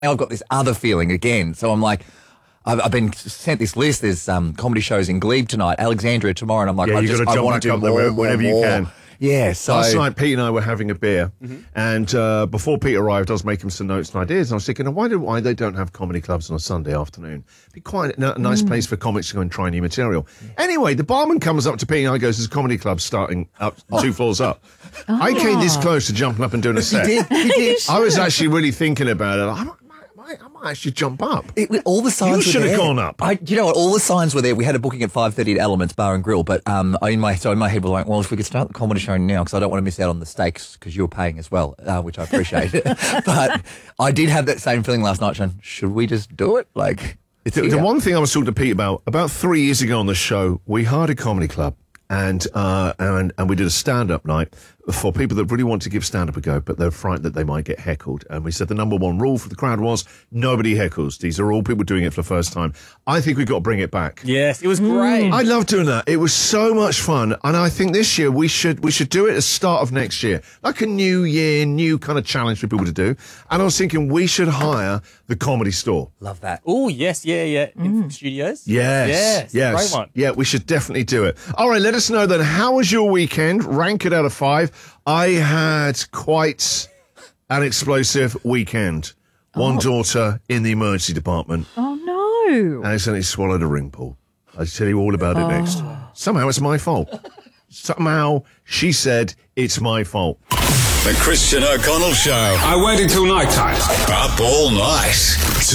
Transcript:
I've got this other feeling again. So I'm like, I've been sent this list. There's comedy shows in Glebe tonight, Alexandria tomorrow, and I'm like, Yeah, I want to do more, whenever you can. Yeah, so... Last night, Pete and I were having a beer, and before Pete arrived, I was making some notes and ideas, and I was thinking, why they don't have comedy clubs on a Sunday afternoon? It'd be quite a nice place for comics to go and try new material. Anyway, the barman comes up to Pete and I and goes, there's a comedy club starting up 2 floors up. I came this close to jumping up and doing a set. He did. I was actually really thinking about it. I might actually jump up. All the signs You should have gone up. You know what? All the signs were there. We had a booking at 5:30 at Elements Bar and Grill, but in my head was like, well, if we could start the comedy show now, because I don't want to miss out on the steaks, because you're paying as well, which I appreciate. But I did have that same feeling last night, Sean. Should we just do it? Like, the one thing I was talking to Pete about 3 years ago on the show, we hired a comedy club. And we did a stand-up night for people that really want to give stand-up a go, but they're frightened that they might get heckled. And we said the number one rule for the crowd was nobody heckles. These are all people doing it for the first time. I think we've got to bring it back. Yes, it was great. I love doing that. It was so much fun. And I think this year we should do it at the start of next year. Like a new year, new kind of challenge for people to do. And I was thinking we should hire the Comedy Store. Love that. Oh, yes, yeah. In studios? Yes. Great one. Yeah, we should definitely do it. All right, let us know then. How was your weekend? Rank it out of 5. I had quite an explosive weekend. One daughter in the emergency department. Oh, no. Accidentally swallowed a ring pull. I'll tell you all about it next. Somehow it's my fault. Somehow she said it's my fault. The Christian O'Connell Show. I waited till night time. Up all night.